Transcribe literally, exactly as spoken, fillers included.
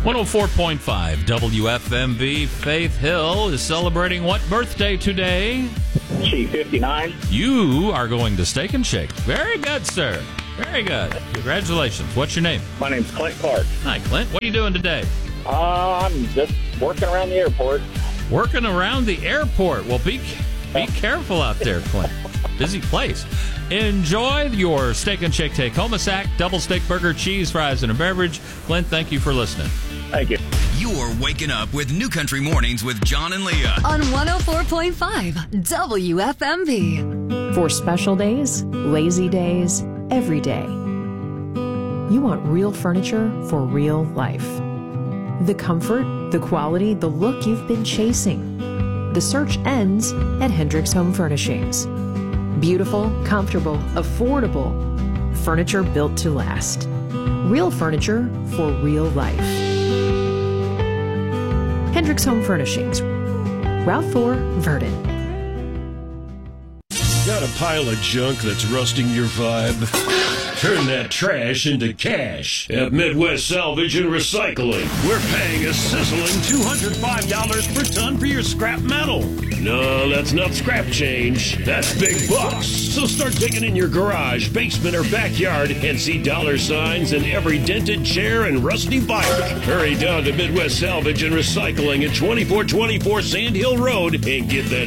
one oh four point five W F M V. Faith Hill is celebrating what birthday today? She fifty-nine. You are going to Steak and Shake. Very good, sir. Very good. Congratulations. What's your name? My name's Clint Clark. Hi, Clint. What are you doing today? Uh, I'm just working around the airport. Working around the airport. Well, be be careful out there, Clint. Busy place. Enjoy your Steak and Shake Take-Home sack, double steak burger, cheese, fries, and a beverage. Clint, thank you for listening. Thank you. You're waking up with New Country Mornings with John and Leah on one oh four point five W F M V. For special days, lazy days, every day. You want real furniture for real life. The comfort, the quality, the look you've been chasing. The search ends at Hendricks Home Furnishings. Beautiful, comfortable, affordable. Furniture built to last. Real furniture for real life. Hendricks Home Furnishings. Route four, Verdon. Got a pile of junk that's rusting your vibe? Turn that trash into cash at Midwest Salvage and Recycling. We're paying a sizzling two hundred five dollars per ton for your scrap metal. No, that's not scrap change. That's big bucks. So start digging in your garage, basement, or backyard and see dollar signs in every dented chair and rusty bike. Hurry down to Midwest Salvage and Recycling at twenty-four twenty-four Sand Hill Road and get that